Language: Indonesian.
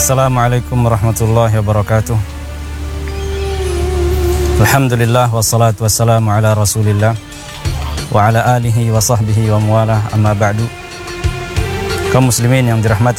Assalamualaikum warahmatullahi wabarakatuh. Alhamdulillah wassalatu wassalamu ala rasulillah wa ala alihi wa sahbihi wa muwalah, amma ba'du. Kaum muslimin yang dirahmati